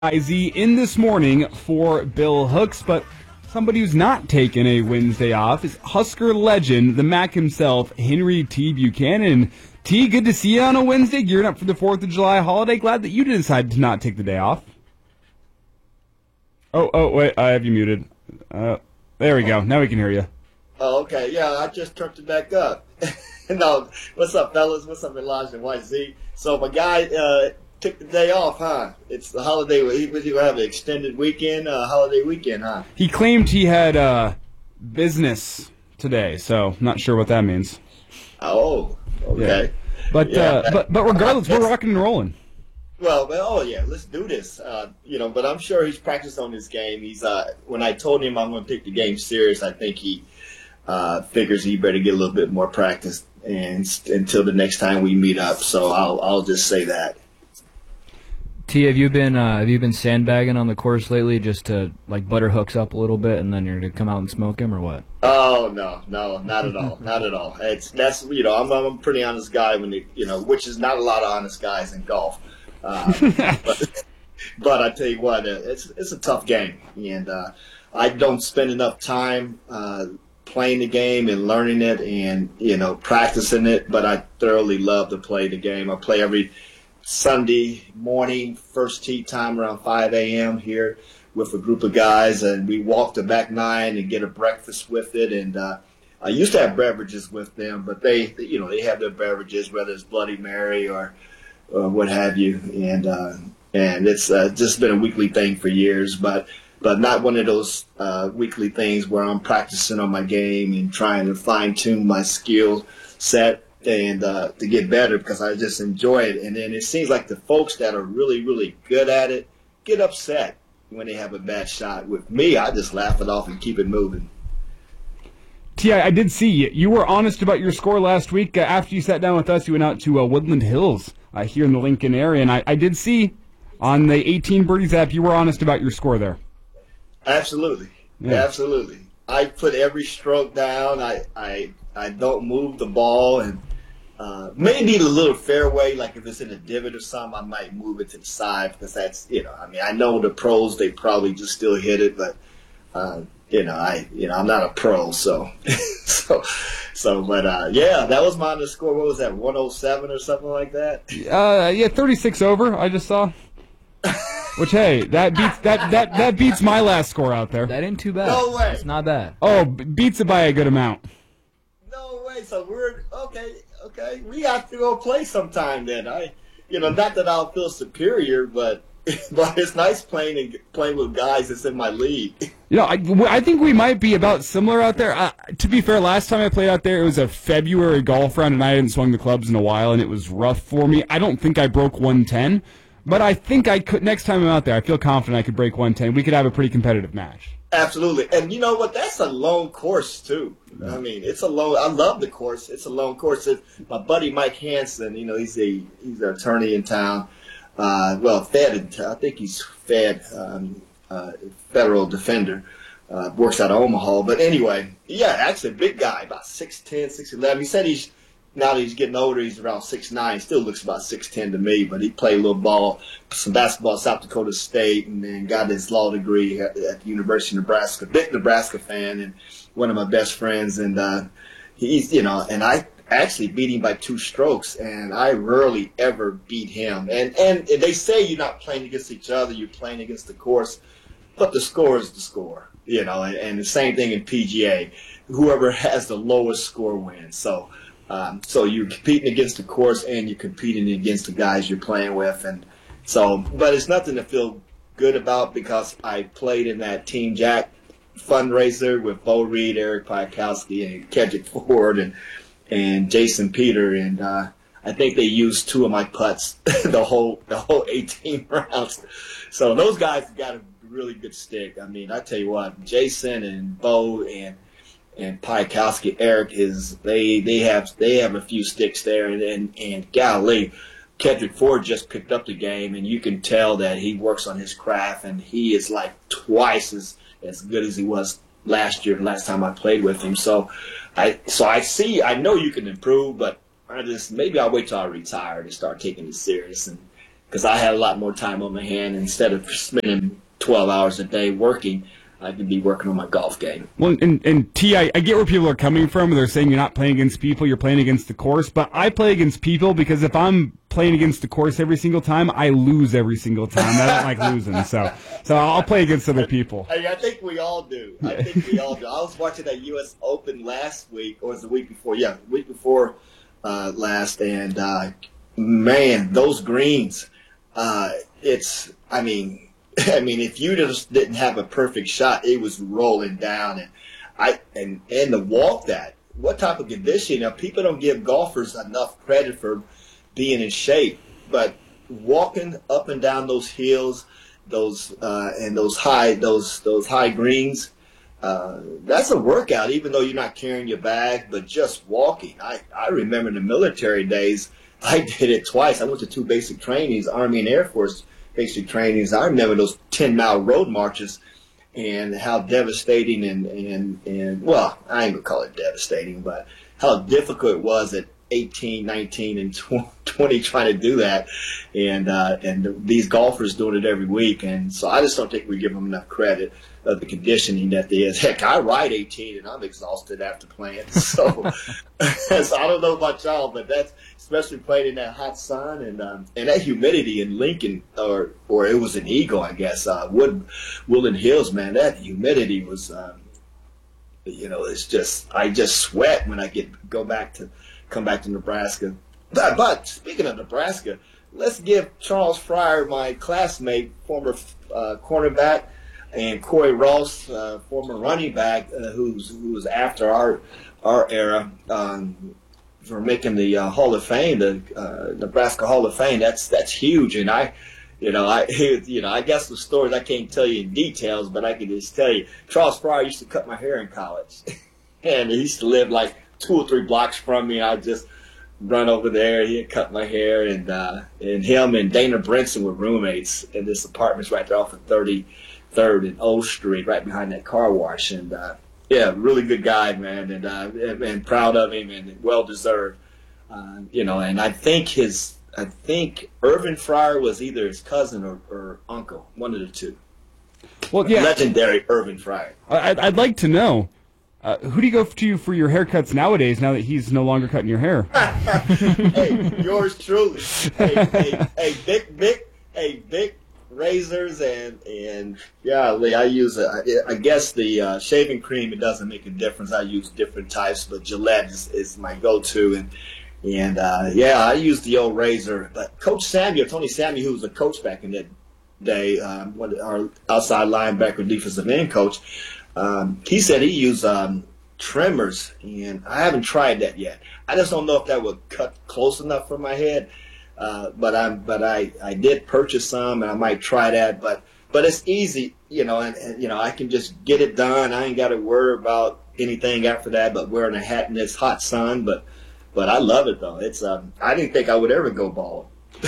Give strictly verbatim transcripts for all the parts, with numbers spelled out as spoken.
I Z in this morning for Bill Hooks, but somebody who's not taking a Wednesday off is Husker legend, the Mac himself, Henry T. Buchanan. T, good to see you on a Wednesday, gearing up for the fourth of July holiday. Glad that you decided to not take the day off. Oh, oh, wait, I have you muted. Uh, there we go. Now we can hear you. Oh, okay. Yeah, I just turned it back up. No, what's up, fellas? What's up, Elijah and Y Z? So my guy uh, took the day off, huh? It's the holiday. He was going to have an extended weekend, uh, holiday weekend, huh? He claimed he had uh, business today, so not sure what that means. Oh, okay. Yeah. But, yeah, uh, that, but but regardless, we're rocking and rolling. Well, well, oh yeah, let's do this. Uh, you know, but I'm sure he's practiced on this game. He's uh, when I told him I'm going to take the game serious, I think he uh, figures he better get a little bit more practice and until the next time we meet up. So I'll I'll just say that. T, have you been uh, have you been sandbagging on the course lately just to like butter Hooks up a little bit and then you're gonna come out and smoke him or what? Oh no, no, not at all, not at all. It's that's you know I'm I'm a pretty honest guy when it, you know which is not a lot of honest guys in golf. Uh, but, but I tell you what, uh, it's it's a tough game, and uh, I don't spend enough time uh, playing the game and learning it, and you know practicing it. But I thoroughly love to play the game. I play every Sunday morning, first tee time around five a.m. here with a group of guys, and we walk the back nine and get a breakfast with it. And uh, I used to have beverages with them, but they, you know, they have their beverages, whether it's Bloody Mary or or what have you, and uh, and it's uh, just been a weekly thing for years, but but not one of those uh, weekly things where I'm practicing on my game and trying to fine tune my skill set and uh, to get better because I just enjoy it. And then it seems like the folks that are really really good at it get upset when they have a bad shot. With me, I just laugh it off and keep it moving. T, I did see you. You were honest about your score last week. Uh, after you sat down with us, you went out to uh, Woodland Hills uh, here in the Lincoln area, and I, I did see on the eighteen Birdies app you were honest about your score there. Absolutely. Yeah. Absolutely. I put every stroke down. I, I, I don't move the ball, and uh, maybe a little fairway, like if it's in a divot or something, I might move it to the side because that's, you know, I mean, I know the pros, they probably just still hit it, but uh, You know, I you know I'm not a pro, so so so. But uh, yeah, that was my score. What was that? one oh seven or something like that. Uh, yeah, thirty-six over. I just saw. Which hey, that beats that that that beats my last score out there. That ain't too bad. No way. It's not bad. Oh, b- beats it by a good amount. No way. So we're okay. Okay, we have to go play sometime then. I, you know, not that I'll feel superior, but. But it's nice playing and playing with guys that's in my league. You know, I, I think we might be about similar out there. Uh, to be fair, last time I played out there, it was a February golf round, and I hadn't swung the clubs in a while, and it was rough for me. I don't think I broke one ten, but I think I could. Next time I'm out there, I feel confident I could break one ten. We could have a pretty competitive match. Absolutely, and you know what? That's a long course too. I mean, it's a long. I love the course. It's a long course. It's, my buddy Mike Hansen, you know, he's a he's an attorney in town. Uh, well, Fed, I think he's Fed, um, uh, federal defender, uh, works out of Omaha. But anyway, yeah, actually a big guy, about six ten, six eleven. He said he's, now that he's getting older, he's around six nine. Still looks about six ten to me, but he played a little ball, some basketball at South Dakota State, and then got his law degree at, at the University of Nebraska. Big Nebraska fan and one of my best friends. And uh, he's, you know, and I actually beat him by two strokes, and I rarely ever beat him. And, and they say you're not playing against each other, you're playing against the course, but the score is the score, you know, and, and the same thing in P G A. Whoever has the lowest score wins. So um, so you're competing against the course and you're competing against the guys you're playing with. And so, but it's nothing to feel good about because I played in that Team Jack fundraiser with Bo Reed, Eric Piakowski, and Kedrick Ford, and and Jason Peter, and uh, I think they used two of my putts the whole the whole eighteen rounds. So those guys got a really good stick. I mean, I tell you what, Jason and Bo and and Piakowski, Eric is they they have they have a few sticks there, and and, and golly, Kedrick Ford just picked up the game, and you can tell that he works on his craft, and he is like twice as as good as he was last year, the last time I played with him. So I so I see I know you can improve, but I just maybe I'll wait till I retire to start taking it serious and because I had a lot more time on my hand. Instead of spending twelve hours a day working, I could be working on my golf game. Well, and, and T, I, I get where people are coming from. They're saying you're not playing against people, you're playing against the course. But I play against people because if I'm playing against the course every single time, I lose every single time. I don't like losing, so so I'll play against other people. I, I think we all do. I think we all do. I was watching that U S Open last week, or was it the week before? Yeah, the week before uh, last, and uh, man, those greens. Uh, it's, I mean. I mean, if you just didn't have a perfect shot, it was rolling down, and I and and to walk that, what type of conditioning? Now, people don't give golfers enough credit for being in shape, but walking up and down those hills, those uh, and those high those those high greens, uh, that's a workout. Even though you're not carrying your bag, but just walking. I I remember in the military days, I did it twice. I went to two basic trainings, Army and Air Force basic trainings. I remember those ten mile road marches and how devastating and, and, and well, I ain't gonna call it devastating, but how difficult it was at eighteen, nineteen, and twenty trying to do that. And, uh, and these golfers doing it every week. And so I just don't think we give them enough credit of the conditioning that there is. Heck, I ride eighteen and I'm exhausted after playing. So, so I don't know about y'all, but that's, especially playing in that hot sun and um, and that humidity in Lincoln, or or it was an Eagle, I guess. Uh, Wood, Woodland Hills, man, that humidity was, um, you know, it's just I just sweat when I get go back to come back to Nebraska. But, but speaking of Nebraska, let's give Charles Fryer, my classmate, former uh, cornerback, and Corey Ross, uh, former running back, uh, who's who was after our our era. Um, for making the uh, Hall of Fame, the uh, Nebraska Hall of Fame. That's that's huge, and I, you know, I, you know, I guess the stories I can't tell you in details, but I can just tell you, Charles Fryer used to cut my hair in college, and he used to live like two or three blocks from me. I'd just run over there, he'd cut my hair, and uh, and him and Dana Brinson were roommates in this apartment right there off of thirty-third and O Street, right behind that car wash, and. Uh, Yeah, really good guy, man, and uh, and, and proud of him, and well deserved. Uh, you know, and I think his, I think Irvin Fryer was either his cousin or, or uncle, one of the two. Well, yeah, legendary Irvin Fryer. I'd, I'd like to know, uh, who do you go to for your haircuts nowadays? Now that he's no longer cutting your hair. Hey, yours truly. Hey, hey, hey, big, big, hey, big. Razors and and yeah, I use a, I guess the uh, shaving cream. It doesn't make a difference. I use different types, but Gillette is, is my go-to. And and uh, yeah, I use the old razor. But Coach Samuel, Tony Samuel, who was a coach back in that day, um, one of our outside linebacker, defensive end coach, um, he said he used um, trimmers, and I haven't tried that yet. I just don't know if that would cut close enough for my head. Uh, but I'm, but I, I did purchase some, and I might try that. But, but it's easy, you know, and, and you know I can just get it done. I ain't got to worry about anything after that. But wearing a hat in this hot sun, but, but I love it though. It's um, I didn't think I would ever go bald.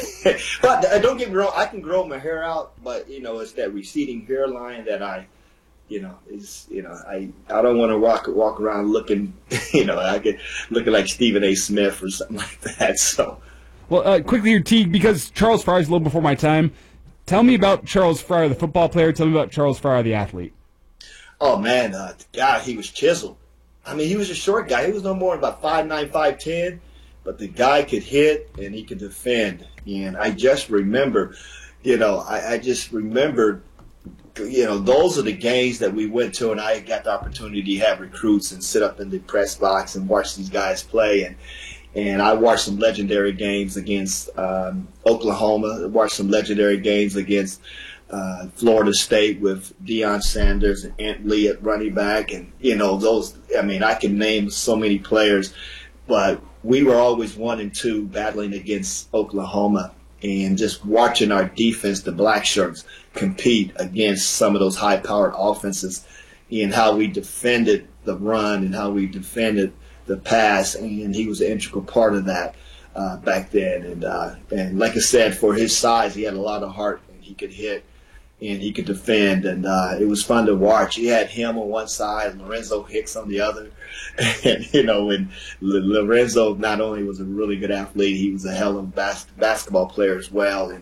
But uh, don't get me wrong, I can grow my hair out, but you know it's that receding hairline that I, you know, is you know I, I don't want to walk walk around looking, you know, I get looking like Stephen A. Smith or something like that. So. Well, uh, quickly here, T, because Charles Fryer is a little before my time. Tell me about Charles Fryer, the football player. Tell me about Charles Fryer, the athlete. Oh, man, uh, God, he was chiseled. I mean, he was a short guy. He was no more than about five nine, five ten, but the guy could hit and he could defend. And I just remember, you know, I, I just remember, you know, those are the games that we went to, and I got the opportunity to have recruits and sit up in the press box and watch these guys play. And And I watched some legendary games against um, Oklahoma. I watched some legendary games against uh, Florida State with Deion Sanders and Ant Lee at running back. And, you know, those, I mean, I can name so many players, but we were always one and two battling against Oklahoma. And just watching our defense, the Black Shirts, compete against some of those high-powered offenses and how we defended the run and how we defended the pass, and he was an integral part of that uh, back then. And uh, and like I said, for his size, he had a lot of heart, and he could hit, and he could defend, and uh, it was fun to watch. He had him on one side, and Lorenzo Hicks on the other. And you know, and Lorenzo not only was a really good athlete, he was a hell of a bas- basketball player as well. And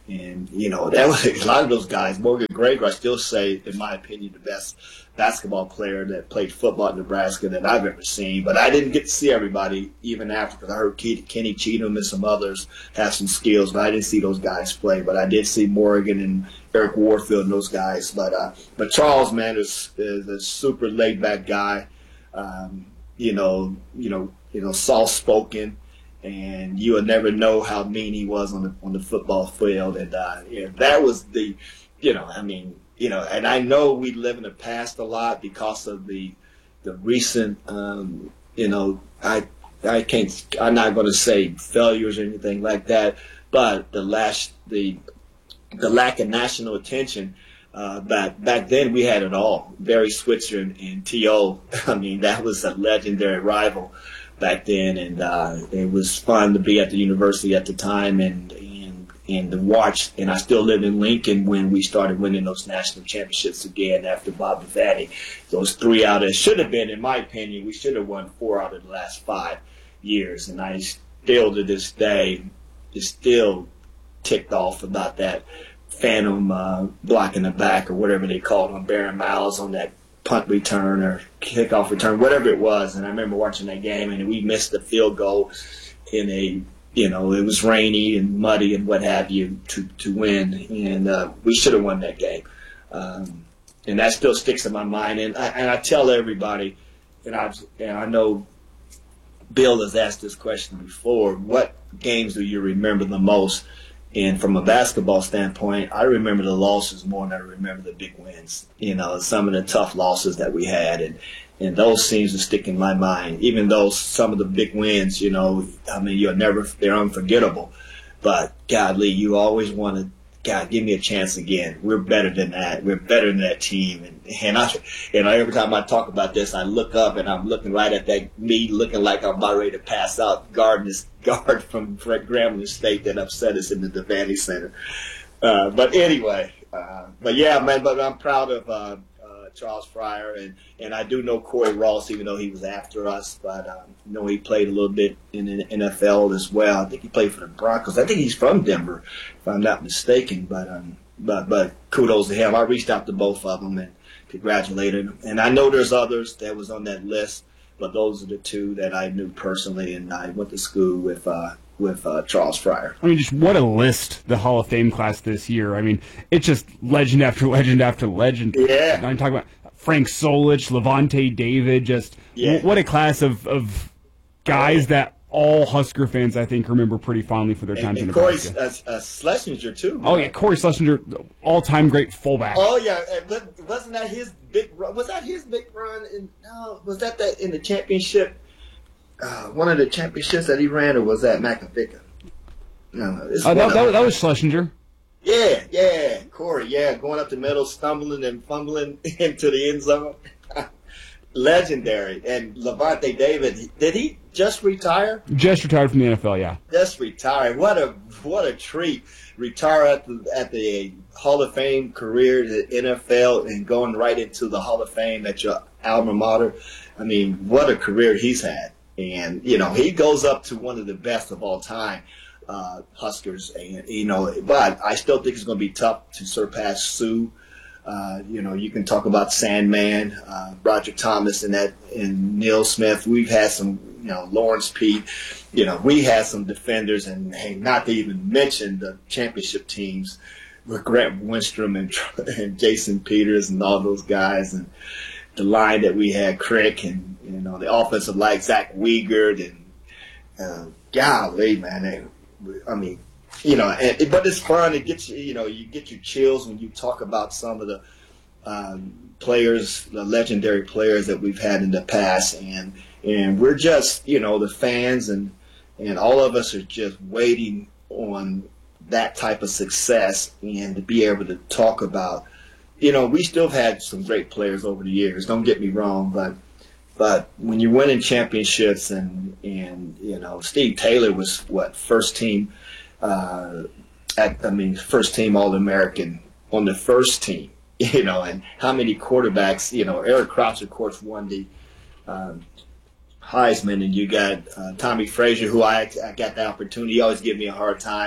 And, you know, that was a lot of those guys. Morgan Granger, I still say, in my opinion, the best basketball player that played football in Nebraska that I've ever seen. But I didn't get to see everybody even after, because I heard Kenny Cheatham and some others have some skills, but I didn't see those guys play. But I did see Morgan and Eric Warfield and those guys. But uh, but Charles, man, is, is a super laid-back guy. Um, you know, you know, you know, soft-spoken. And you would never know how mean he was on the on the football field, and uh, you know, that was the, you know, I mean, you know, and I know we live in the past a lot because of the the recent, um, you know, I I can't, I'm not going to say failures or anything like that, but the last the the lack of national attention. Uh, back back then we had it all. Barry Switzer and, and T O I mean, that was a legendary rival back then, and uh, it was fun to be at the university at the time and and and to watch. And I still lived in Lincoln when we started winning those national championships again after Bob Vivani. Those three out of, should have been, in my opinion, we should have won four out of the last five years. And I still, to this day, is still ticked off about that phantom uh, block in the back or whatever they called on Baron Miles on that punt return or kickoff return, whatever it was. And I remember watching that game, and we missed the field goal in a, you know, it was rainy and muddy and what have you to, to win. And uh, we should have won that game. Um, and that still sticks in my mind. And I, and I tell everybody, and, I've, and I know Bill has asked this question before, what games do you remember the most? And from a basketball standpoint, I remember the losses more than I remember the big wins. You know, some of the tough losses that we had, and, and those seems to stick in my mind. Even though some of the big wins, you know, I mean, you'll never, they're unforgettable. But, godly, you always want to, God, give me a chance again. We're better than that. We're better than that team. And, and I, you know, every time I talk about this, I look up and I'm looking right at that, me looking like I'm about ready to pass out, guarding this guard from Grambling State that upset us in the Devaney Center. Uh, but anyway, uh, but yeah, man, but I'm proud of uh, uh, Charles Fryer, and, and I do know Corey Ross, even though he was after us, but um, you know, he played a little bit in the N F L as well. I think he played for the Broncos. I think he's from Denver, if I'm not mistaken, but um, but but kudos to him. I reached out to both of them and congratulated them. And I know there's others that was on that list, but those are the two that I knew personally, and I went to school with uh, with uh, Charles Fryer. I mean, just what a list, the Hall of Fame class this year. I mean, it's just legend after legend after legend. Yeah. I'm talking about Frank Solich, Levante David, just yeah. what a class of, of guys yeah. that all Husker fans, I think, remember pretty fondly for their time and, in and Corey Nebraska. uh, uh, Schlesinger, too. Oh, yeah, Corey Schlesinger, all-time great fullback. Oh, yeah. Wasn't that his big run? Was that his big run? In, no, was that, that in the championship? Uh, one of the championships that he ran, or was that McAvicker? No, it's uh, that, that, of, that was Schlesinger. Yeah, yeah, Corey, yeah, going up the middle, stumbling and fumbling into the end zone. Legendary. And Levante David, did he just retire? Just retired from the N F L, yeah. Just retired. What a what a treat. Retire at the, at the Hall of Fame career, the N F L, and going right into the Hall of Fame at your alma mater. I mean, what a career he's had. And, you know, he goes up to one of the best of all time, uh, Huskers. And, you know, but I still think it's going to be tough to surpass Sue. Uh, you know, you can talk about Sandman, uh, Roger Thomas, and that, and Neil Smith. We've had some, you know, Lawrence Pete. You know, we had some defenders, and hey, not to even mention the championship teams with Grant Winstrom and, and Jason Peters and all those guys, and the line that we had, Crick, and you know, the offensive line, Zach Wiegert, and uh, golly, man, they, I mean. You know, and, but it's fun. It gets you, you know, you get your chills when you talk about some of the um, players, the legendary players that we've had in the past, and and we're just, you know, the fans and and all of us are just waiting on that type of success and to be able to talk about. You know, we still have had some great players over the years. Don't get me wrong, but but when you're winning championships and and you know, Steve Taylor was what first team. Uh, at, I mean, first team All-American on the first team, you know, and how many quarterbacks, you know, Eric Crouch, of course, won the um, Heisman, and you got uh, Tommy Frazier, who I, I got the opportunity. He always give me a hard time,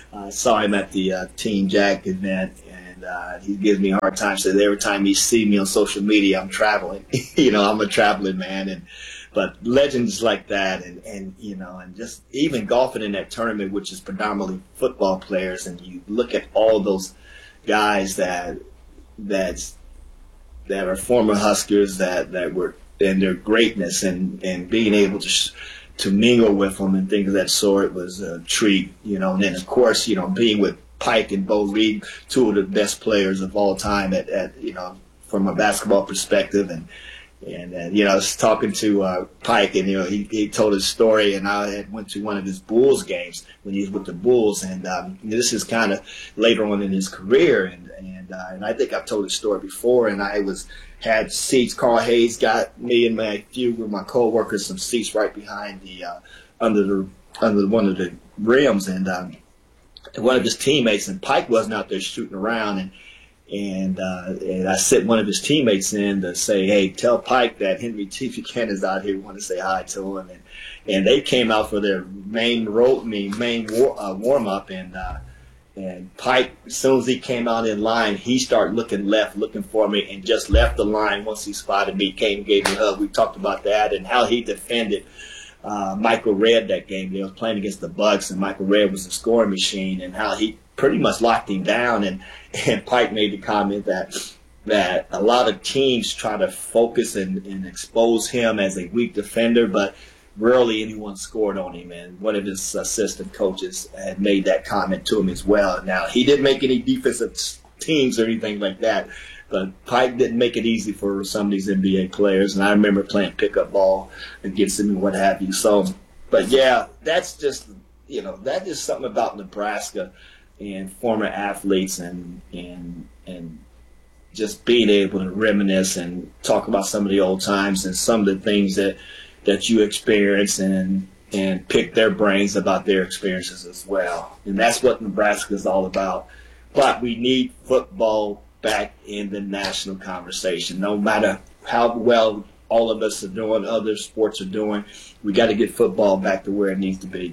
I saw him at the uh, Team Jack event, and uh, he gives me a hard time. Says every time he see me on social media, I'm traveling. you know, I'm a traveling man, and but legends like that, and, and you know, and just even golfing in that tournament, which is predominantly football players, and you look at all those guys that that's that are former Huskers that, that were in their greatness, and, and being able to sh- to mingle with them and things of that sort was a treat, you know. And then of course, you know, being with Pike and Bo Reed, two of the best players of all time at, at you know, from a basketball perspective, and and, and you know, I was talking to uh, Pike, and you know, he, he told his story, and I had went to one of his Bulls games when he was with the Bulls, and um, this is kind of later on in his career, and and uh, and I think I've told this story before, and I was had seats. Carl Hayes got me and my few of my coworkers some seats right behind the uh, under the under one of the rims, and um, one of his teammates, and Pike wasn't out there shooting around, and. And, uh, and I sent one of his teammates in to say, hey, tell Pike that Henry T. Buchanan's out here. We want to say hi to him. And, and they came out for their main road, main, main war, uh, warm-up. And, uh, and Pike, as soon as he came out in line, he started looking left, looking for me, and just left the line once he spotted me, came and gave me a hug. We talked about that and how he defended uh, Michael Redd that game. They was playing against the Bucks, and Michael Redd was a scoring machine, and how he pretty much locked him down. And, and Pike made the comment that that a lot of teams try to focus and, and expose him as a weak defender, but rarely anyone scored on him. And one of his assistant coaches had made that comment to him as well. Now, he didn't make any defensive teams or anything like that, but Pike didn't make it easy for some of these N B A players. And I remember playing pickup ball against him and what have you. So, but yeah, that's just, you know, that is something about Nebraska and former athletes, and and and just being able to reminisce and talk about some of the old times and some of the things that that you experienced, and and pick their brains about their experiences as well. And that's what Nebraska is all about. But we need football back in the national conversation. No matter how well all of us are doing, other sports are doing, we got to get football back to where it needs to be.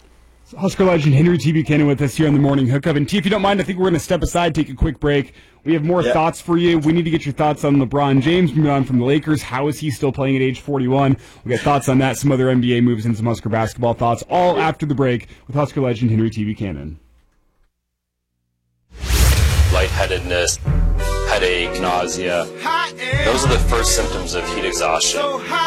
Husker legend Henry T. Buchanan with us here on the Morning Hookup. And T, if you don't mind, I think we're going to step aside, take a quick break. We have more yep. thoughts for you. We need to get your thoughts on LeBron James moving on from the Lakers. How is he still playing at age forty-one? We'll get thoughts on that, some other N B A moves, and some Husker basketball thoughts, all after the break with Husker legend Henry T. Buchanan. Lightheadedness, headache, nausea. Those are the first symptoms of heat exhaustion.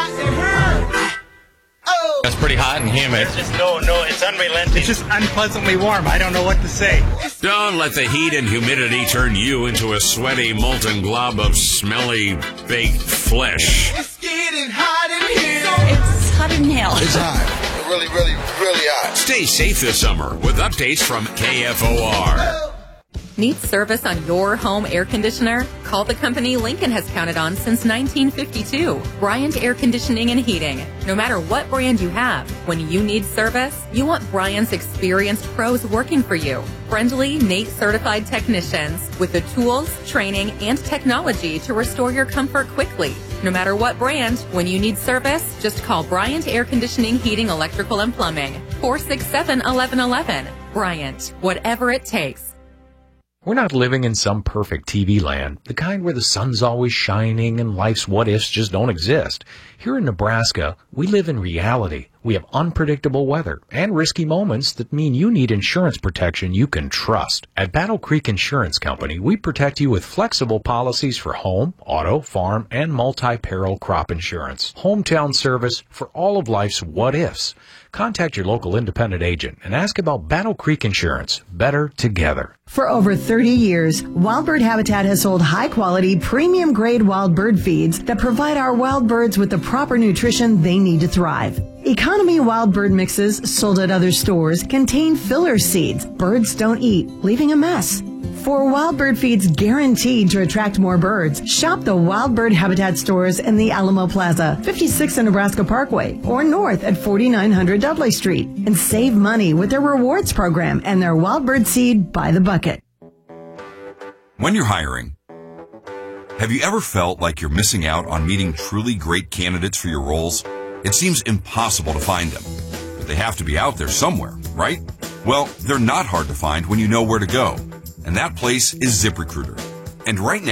It's pretty hot and humid. It's just no, no, it's unrelenting. It's just unpleasantly warm. I don't know what to say. Don't let the heat and humidity turn you into a sweaty, molten glob of smelly, baked flesh. It's getting hot in here. It's hot in hell. It's hot. Really, really, really hot. Stay safe this summer with updates from K F O R. Need service on your home air conditioner? Call the company Lincoln has counted on since nineteen fifty-two. Bryant Air Conditioning and Heating. No matter what brand you have, when you need service, you want Bryant's experienced pros working for you. Friendly, N A T E certified technicians with the tools, training, and technology to restore your comfort quickly. No matter what brand, when you need service, just call Bryant Air Conditioning, Heating, Electrical, and Plumbing. four six seven, one one one one. Bryant, whatever it takes. We're not living in some perfect T V land, the kind where the sun's always shining and life's what-ifs just don't exist. Here in Nebraska, we live in reality. We have unpredictable weather and risky moments that mean you need insurance protection you can trust. At Battle Creek Insurance Company, we protect you with flexible policies for home, auto, farm, and multi-peril crop insurance. Hometown service for all of life's what-ifs. Contact your local independent agent and ask about Battle Creek Insurance. Better together. For over thirty years, Wild Bird Habitat has sold high-quality, premium-grade wild bird feeds that provide our wild birds with the proper nutrition they need to thrive. Economy wild bird mixes sold at other stores contain filler seeds birds don't eat, leaving a mess. For wild bird feeds guaranteed to attract more birds, shop the Wild Bird Habitat stores in the Alamo Plaza, fifty-six in Nebraska Parkway, or north at forty-nine hundred Dudley Street, and save money with their rewards program and their wild bird seed by the bucket. When you're hiring, have you ever felt like you're missing out on meeting truly great candidates for your roles? It seems impossible to find them, but they have to be out there somewhere, right? Well, they're not hard to find when you know where to go. And that place is ZipRecruiter. And right now,